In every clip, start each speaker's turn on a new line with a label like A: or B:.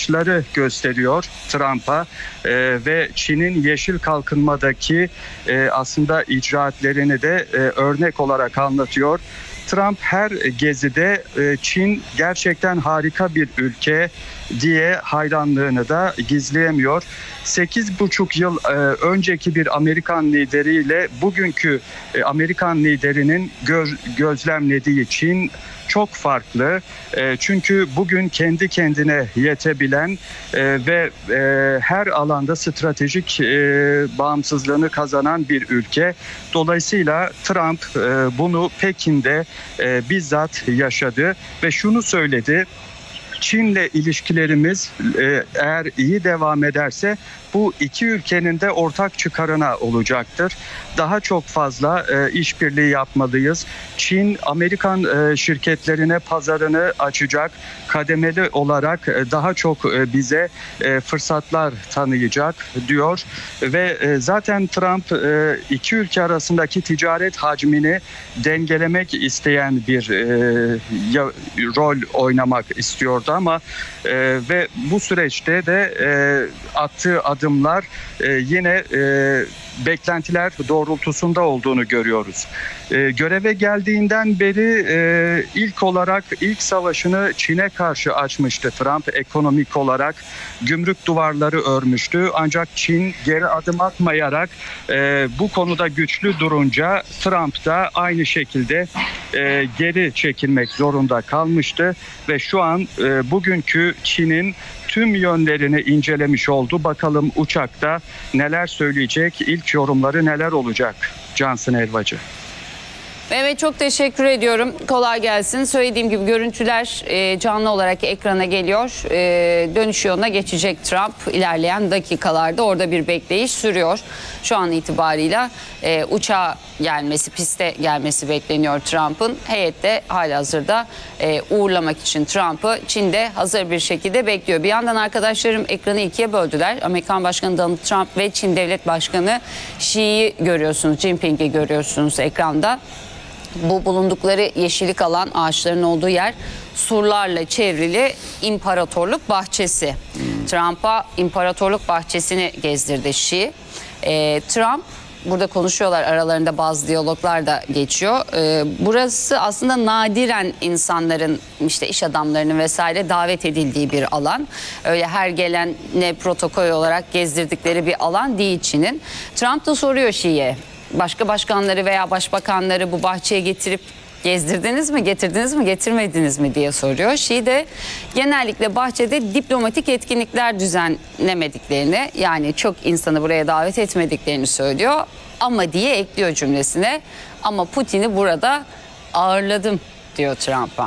A: amaçları gösteriyor Trump'a ve Çin'in yeşil kalkınmadaki aslında icraatlerini de örnek olarak anlatıyor. Trump her gezide Çin gerçekten harika bir ülke diye hayranlığını da gizleyemiyor. 8,5 yıl önceki bir Amerikan lideriyle bugünkü Amerikan liderinin gözlemlediği Çin çok farklı. Çünkü bugün kendi kendine yetebilen ve her alanda stratejik bağımsızlığını kazanan bir ülke. Dolayısıyla Trump bunu Pekin'de bizzat yaşadı ve şunu söyledi: Çin'le ilişkilerimiz eğer iyi devam ederse bu iki ülkenin de ortak çıkarına olacaktır. Daha çok fazla işbirliği yapmalıyız. Çin, Amerikan şirketlerine pazarını açacak, kademeli olarak daha çok bize fırsatlar tanıyacak diyor. Ve zaten Trump iki ülke arasındaki ticaret hacmini dengelemek isteyen bir rol oynamak istiyordu ama ve bu süreçte de attığı adımlar yine beklentiler doğrultusunda olduğunu görüyoruz. Göreve geldiğinden beri ilk olarak ilk savaşını Çin'e karşı açmıştı Trump. Ekonomik olarak gümrük duvarları örmüştü. Ancak Çin geri adım atmayarak bu konuda güçlü durunca Trump da aynı şekilde geri çekilmek zorunda kalmıştı ve şu an bugünkü Çin'in tüm yönlerini incelemiş oldu. Bakalım uçakta neler söyleyecek, ilk yorumları neler olacak Cansın Elvacı.
B: Mehmet, çok teşekkür ediyorum. Kolay gelsin. Söylediğim gibi görüntüler canlı olarak ekrana geliyor. Dönüş yoluna geçecek Trump. İlerleyen dakikalarda orada bir bekleyiş sürüyor. Şu an itibarıyla uçağa gelmesi, piste gelmesi bekleniyor Trump'ın. Heyet de halihazırda uğurlamak için Trump'ı Çin'de hazır bir şekilde bekliyor. Bir yandan arkadaşlarım ekranı ikiye böldüler. Amerikan Başkanı Donald Trump ve Çin Devlet Başkanı Xi'yi görüyorsunuz, Jinping'i görüyorsunuz ekranda. Bu bulundukları yeşillik alan, ağaçların olduğu yer surlarla çevrili imparatorluk bahçesi. Trump'a imparatorluk bahçesini gezdirdi Xi. Trump, burada konuşuyorlar, aralarında bazı diyaloglar da geçiyor. Burası aslında nadiren insanların, işte iş adamlarının vesaire davet edildiği bir alan. Öyle her gelenle protokol olarak gezdirdikleri bir alan değil Çin'in. Trump da soruyor Xi'ye, başka başkanları veya başbakanları bu bahçeye getirip gezdirdiniz mi, getirdiniz mi, getirmediniz mi diye soruyor. Xi de genellikle bahçede diplomatik etkinlikler düzenlemediklerini, yani çok insanı buraya davet etmediklerini söylüyor. Ama diye ekliyor cümlesine. Ama Putin'i burada ağırladım diyor Trump'a.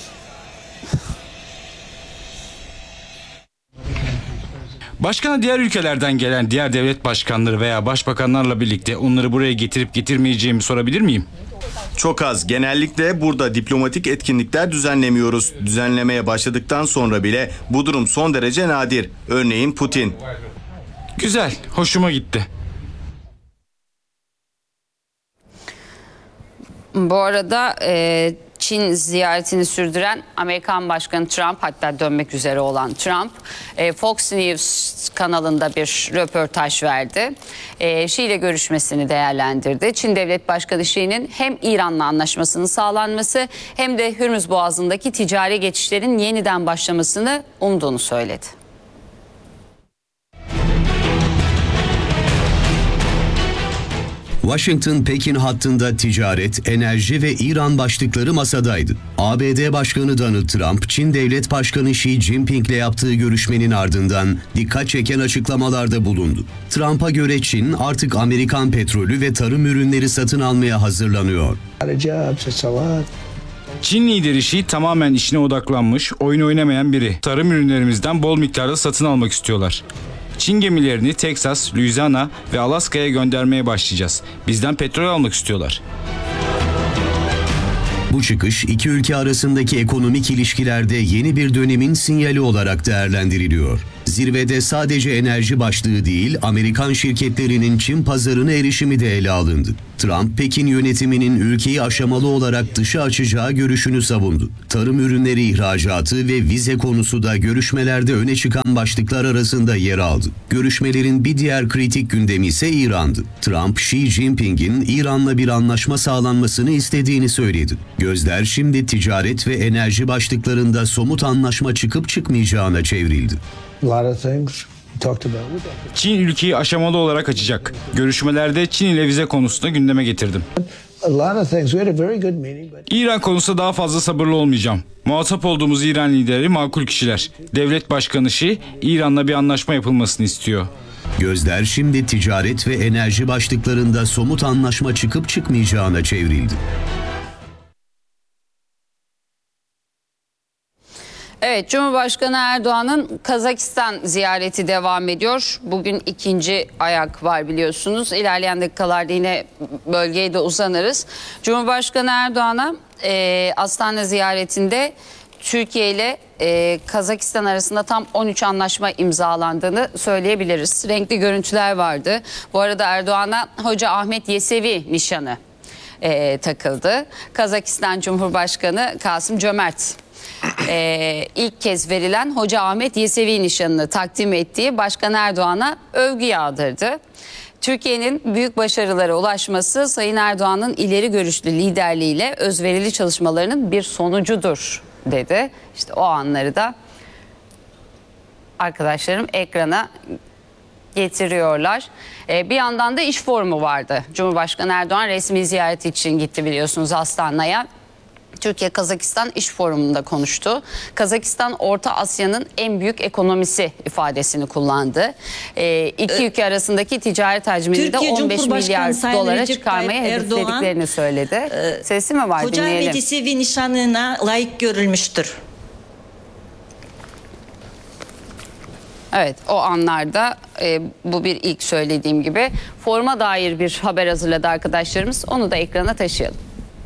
C: Başkana diğer ülkelerden gelen diğer devlet başkanları veya başbakanlarla birlikte onları buraya getirip getirmeyeceğimi sorabilir miyim?
D: Çok az. Genellikle burada diplomatik etkinlikler düzenlemiyoruz. Düzenlemeye başladıktan sonra bile bu durum son derece nadir. Örneğin Putin.
C: Güzel, hoşuma gitti.
B: Bu arada Çin ziyaretini sürdüren Amerikan Başkanı Trump, hatta dönmek üzere olan Trump, Fox News kanalında bir röportaj verdi. Xi ile görüşmesini değerlendirdi. Çin Devlet Başkanı Xi'nin hem İran'la anlaşmasının sağlanması hem de Hürmüz Boğazı'ndaki ticari geçişlerin yeniden başlamasını umduğunu söyledi.
E: Washington-Pekin hattında ticaret, enerji ve İran başlıkları masadaydı. ABD Başkanı Donald Trump, Çin Devlet Başkanı Xi Jinping'le yaptığı görüşmenin ardından dikkat çeken açıklamalarda bulundu. Trump'a göre Çin artık Amerikan petrolü ve tarım ürünleri satın almaya hazırlanıyor.
C: Çin lideri Xi tamamen işine odaklanmış, oyun oynamayan biri. Tarım ürünlerimizden bol miktarda satın almak istiyorlar. Çin gemilerini Teksas, Louisiana ve Alaska'ya göndermeye başlayacağız. Bizden petrol almak istiyorlar.
E: Bu çıkış iki ülke arasındaki ekonomik ilişkilerde yeni bir dönemin sinyali olarak değerlendiriliyor. Zirvede sadece enerji başlığı değil, Amerikan şirketlerinin Çin pazarına erişimi de ele alındı. Trump, Pekin yönetiminin ülkeyi aşamalı olarak dışa açacağı görüşünü savundu. Tarım ürünleri ihracatı ve vize konusu da görüşmelerde öne çıkan başlıklar arasında yer aldı. Görüşmelerin bir diğer kritik gündemi ise İran'dı. Trump, Xi Jinping'in İran'la bir anlaşma sağlanmasını istediğini söyledi. Gözler şimdi ticaret ve enerji başlıklarında somut anlaşma çıkıp çıkmayacağına çevrildi.
F: A lot of things we talked about.
C: Çin ülkeyi aşamalı olarak açacak. Görüşmelerde Çin ile vize konusunda gündeme getirdim.
F: A lot of things. We had a very good meeting, but
C: İran konusunda daha fazla sabırlı olmayacağım. Muhatap olduğumuz İran lideri makul kişiler. Devlet başkanı Şi, İran'la bir anlaşma yapılmasını istiyor.
E: Gözler şimdi ticaret ve enerji başlıklarında somut anlaşma çıkıp çıkmayacağına çevrildi.
B: Evet, Cumhurbaşkanı Erdoğan'ın Kazakistan ziyareti devam ediyor. Bugün ikinci ayak var biliyorsunuz. İlerleyen dakikalarda yine bölgeye de uzanırız. Cumhurbaşkanı Erdoğan'a Astana ziyaretinde Türkiye ile Kazakistan arasında tam 13 anlaşma imzalandığını söyleyebiliriz. Renkli görüntüler vardı. Bu arada Erdoğan'a Hoca Ahmet Yesevi nişanı takıldı. Kazakistan Cumhurbaşkanı Kasım-Jomart ilk kez verilen Hoca Ahmet Yesevi nişanını takdim ettiği Başkan Erdoğan'a övgü yağdırdı. Türkiye'nin büyük başarılara ulaşması Sayın Erdoğan'ın ileri görüşlü liderliğiyle özverili çalışmalarının bir sonucudur dedi. İşte o anları da arkadaşlarım ekrana getiriyorlar. Bir yandan da iş forumu vardı. Cumhurbaşkanı Erdoğan resmi ziyareti için gitti biliyorsunuz Astana'ya. Türkiye-Kazakistan İş Forumu'nda konuştu. Kazakistan Orta Asya'nın en büyük ekonomisi ifadesini kullandı. İki ülke arasındaki ticaret hacmini de 15 milyar dolara çıkarmaya hedeflediklerini söyledi. Sesi mi var?
G: Hoca Ahmet Yesevi nişanına layık görülmüştür.
B: Evet, o anlarda bu bir ilk söylediğim gibi. Foruma dair bir haber hazırladı arkadaşlarımız. Onu da ekrana taşıyalım.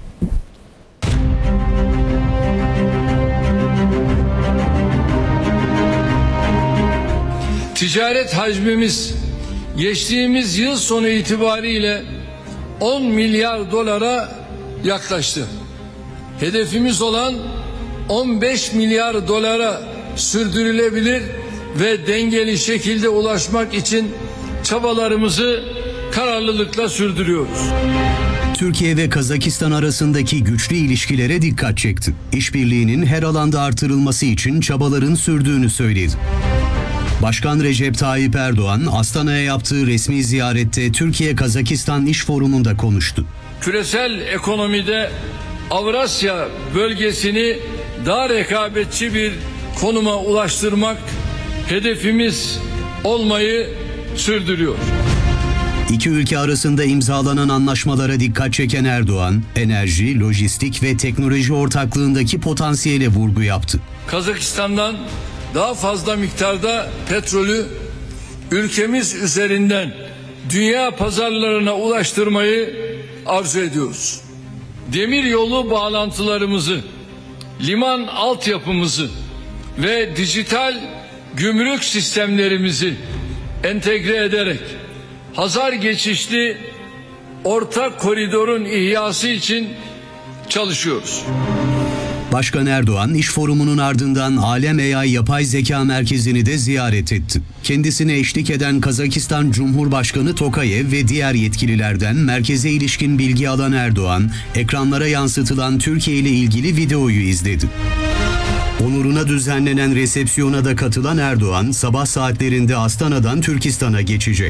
H: Ticaret hacmimiz geçtiğimiz yıl sonu itibariyle 10 milyar dolara yaklaştı. Hedefimiz olan 15 milyar dolara sürdürülebilir ve dengeli şekilde ulaşmak için çabalarımızı kararlılıkla sürdürüyoruz.
E: Türkiye ve Kazakistan arasındaki güçlü ilişkilere dikkat çekti. İşbirliğinin her alanda artırılması için çabaların sürdüğünü söyledi. Başkan Recep Tayyip Erdoğan, Astana'ya yaptığı resmi ziyarette Türkiye-Kazakistan İş Forumu'nda konuştu.
H: Küresel ekonomide Avrasya bölgesini daha rekabetçi bir konuma ulaştırmak hedefimiz olmayı sürdürüyor.
E: İki ülke arasında imzalanan anlaşmalara dikkat çeken Erdoğan, enerji, lojistik ve teknoloji ortaklığındaki potansiyele vurgu yaptı.
H: Kazakistan'dan daha fazla miktarda petrolü ülkemiz üzerinden dünya pazarlarına ulaştırmayı arzu ediyoruz. Demir yolu bağlantılarımızı, liman altyapımızı ve dijital gümrük sistemlerimizi entegre ederek Hazar geçişli orta koridorun ihyası için çalışıyoruz.
E: Başkan Erdoğan, İş Forumu'nun ardından Alem AI Yapay Zeka Merkezi'ni de ziyaret etti. Kendisine eşlik eden Kazakistan Cumhurbaşkanı Tokayev ve diğer yetkililerden merkeze ilişkin bilgi alan Erdoğan, ekranlara yansıtılan Türkiye ile ilgili videoyu izledi. Onuruna düzenlenen resepsiyona da katılan Erdoğan, sabah saatlerinde Astana'dan Türkistan'a geçecek.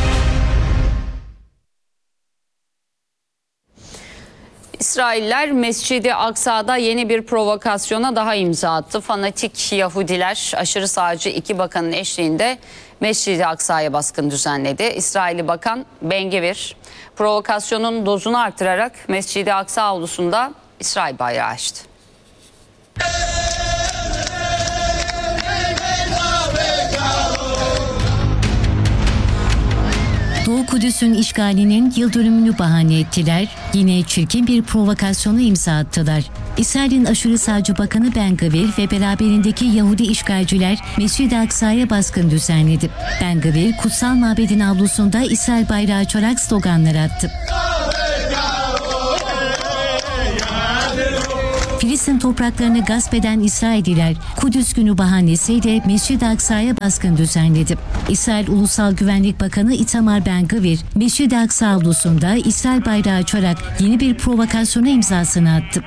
B: İsrailler Mescid-i Aksa'da yeni bir provokasyona daha imza attı. Fanatik Yahudiler aşırı sağcı iki bakanın eşliğinde Mescid-i Aksa'ya baskın düzenledi. İsrailli Bakan Ben-Gvir provokasyonun dozunu artırarak Mescid-i Aksa avlusunda İsrail bayrağı açtı.
I: Doğu Kudüs'ün işgalinin yıl dönümünü bahane ettiler. Yine çirkin bir provokasyona imza attılar. İsrail'in aşırı sağcı bakanı Ben Gvir ve beraberindeki Yahudi işgalciler Mescid-i Aksa'ya baskın düzenledi. Ben Gvir, kutsal mabedin avlusunda İsrail bayrağı açarak sloganlar attı. Filistin topraklarını gasp eden İsrailliler, Kudüs günü bahanesiyle Mescid-i Aksa'ya baskın düzenledi. İsrail Ulusal Güvenlik Bakanı Itamar Ben Gvir, Mescid-i Aksa avlusunda İsrail bayrağı açarak yeni bir provokasyona imzasını attı.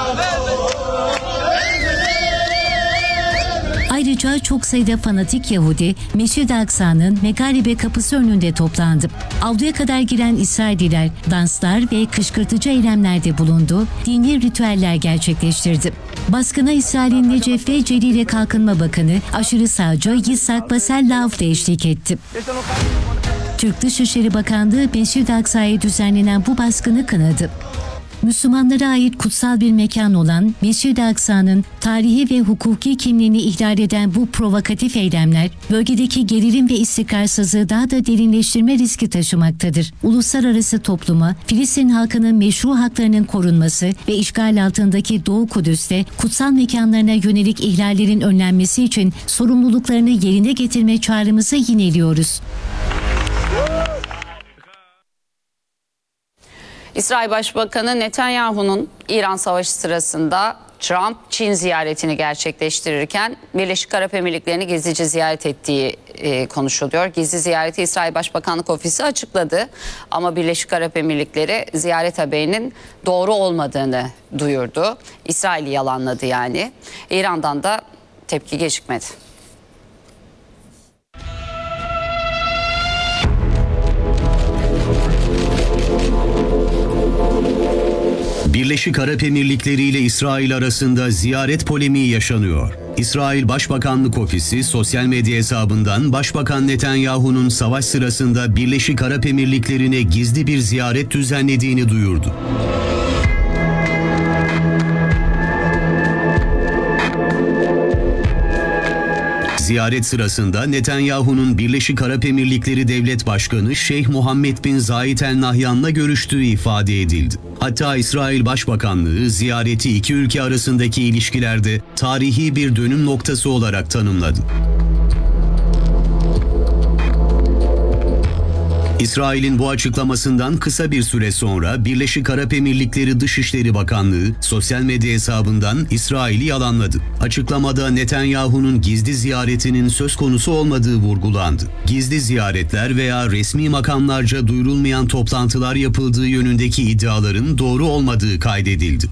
I: Ayrıca çok sayıda fanatik Yahudi, Mescid-i Aksa'nın Megaribe kapısı önünde toplandı. Avluya kadar giren İsrailliler danslar ve kışkırtıcı eylemlerde bulundu, dini ritüeller gerçekleştirdi. Baskına İsrail'in Necef ve Celile Kalkınma Bakanı aşırı sağcı Yitzhak Basel Lauf de eşlik etti. Türk Dışişleri Bakanlığı Mescid-i Aksa'ya düzenlenen bu baskını kınadı. Müslümanlara ait kutsal bir mekan olan Mescid-i Aksa'nın tarihi ve hukuki kimliğini ihlal eden bu provokatif eylemler, bölgedeki gerilim ve istikrarsızlığı daha da derinleştirme riski taşımaktadır. Uluslararası topluma, Filistin halkının meşru haklarının korunması ve işgal altındaki Doğu Kudüs'te kutsal mekanlarına yönelik ihlallerin önlenmesi için sorumluluklarını yerine getirme çağrımızı yineliyoruz.
B: İsrail Başbakanı Netanyahu'nun İran Savaşı sırasında Trump Çin ziyaretini gerçekleştirirken Birleşik Arap Emirlikleri'ni gizlice ziyaret ettiği konuşuluyor. Gizli ziyareti İsrail Başbakanlık Ofisi açıkladı ama Birleşik Arap Emirlikleri ziyaret haberinin doğru olmadığını duyurdu. İsrail'i yalanladı yani. İran'dan da tepki gecikmedi.
E: Birleşik Arap Emirlikleri ile İsrail arasında ziyaret polemiği yaşanıyor. İsrail Başbakanlık Ofisi sosyal medya hesabından Başbakan Netanyahu'nun savaş sırasında Birleşik Arap Emirlikleri'ne gizli bir ziyaret düzenlediğini duyurdu. Ziyaret sırasında Netanyahu'nun Birleşik Arap Emirlikleri Devlet Başkanı Şeyh Muhammed bin Zayed El Nahyan'la görüştüğü ifade edildi. Hatta İsrail Başbakanlığı ziyareti iki ülke arasındaki ilişkilerde tarihi bir dönüm noktası olarak tanımladı. İsrail'in bu açıklamasından kısa bir süre sonra Birleşik Arap Emirlikleri Dışişleri Bakanlığı sosyal medya hesabından İsrail'i yalanladı. Açıklamada Netanyahu'nun gizli ziyaretinin söz konusu olmadığı vurgulandı. Gizli ziyaretler veya resmi makamlarca duyurulmayan toplantılar yapıldığı yönündeki iddiaların doğru olmadığı kaydedildi.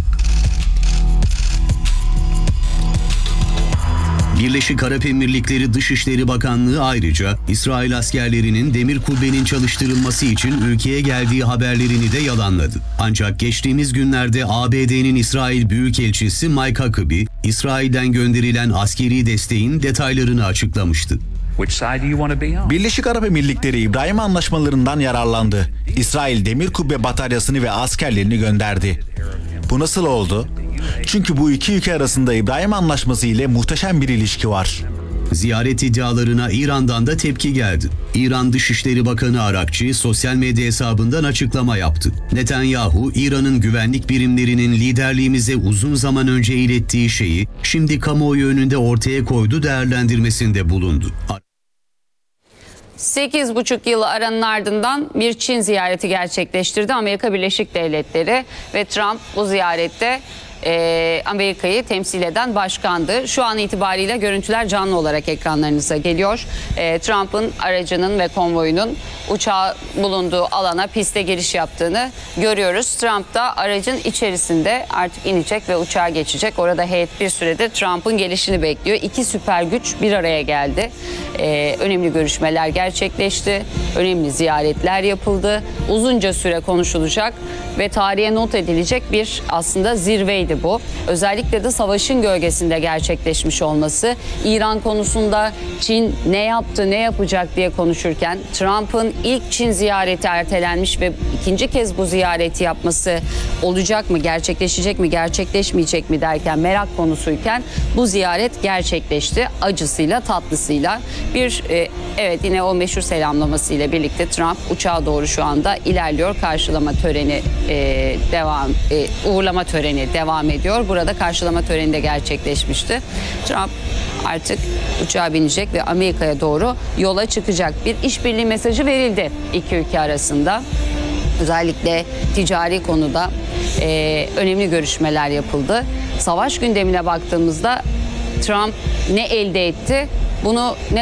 E: Birleşik Arap Emirlikleri Dışişleri Bakanlığı ayrıca İsrail askerlerinin Demir Kubbe'nin çalıştırılması için ülkeye geldiği haberlerini de yalanladı. Ancak geçtiğimiz günlerde ABD'nin İsrail Büyükelçisi Mike Huckabee, İsrail'den gönderilen askeri desteğin detaylarını açıklamıştı.
J: Birleşik Arap Emirlikleri İbrahim Anlaşmalarından yararlandı. İsrail Demir Kubbe bataryasını ve askerlerini gönderdi. Bu nasıl oldu? Çünkü bu iki ülke arasında İbrahim Anlaşması ile muhteşem bir ilişki var.
E: Ziyaret iddialarına İran'dan da tepki geldi. İran Dışişleri Bakanı Arakçı sosyal medya hesabından açıklama yaptı. Netanyahu, İran'ın güvenlik birimlerinin liderliğimize uzun zaman önce ilettiği şeyi şimdi kamuoyu önünde ortaya koydu değerlendirmesinde bulundu.
B: 8,5 yıl aranın ardından bir Çin ziyareti gerçekleştirdi Amerika Birleşik Devletleri ve Trump bu ziyarette Amerika'yı temsil eden başkandı. Şu an itibariyle görüntüler canlı olarak ekranlarınıza geliyor. Trump'ın aracının ve konvoyunun uçağı bulunduğu alana piste giriş yaptığını görüyoruz. Trump da aracın içerisinde artık inecek ve uçağa geçecek. Orada heyet bir süredir Trump'ın gelişini bekliyor. İki süper güç bir araya geldi. Önemli görüşmeler gerçekleşti. Önemli ziyaretler yapıldı. Uzunca süre konuşulacak ve tarihe not edilecek bir aslında zirveydi bu. Özellikle de savaşın gölgesinde gerçekleşmiş olması. İran konusunda Çin ne yaptı, ne yapacak diye konuşurken Trump'ın ilk Çin ziyareti ertelenmiş ve ikinci kez bu ziyareti yapması olacak mı, gerçekleşecek mi, gerçekleşmeyecek mi derken merak konusuyken bu ziyaret gerçekleşti. Acısıyla, tatlısıyla. Evet, yine o meşhur selamlamasıyla birlikte Trump uçağa doğru şu anda ilerliyor. Karşılama töreni uğurlama töreni devam ediyor. Burada karşılama töreni de gerçekleşmişti. Trump artık uçağa binecek ve Amerika'ya doğru yola çıkacak. Bir işbirliği mesajı verildi iki ülke arasında. Özellikle ticari konuda önemli görüşmeler yapıldı. Savaş gündemine baktığımızda Trump ne elde etti? Bunu ne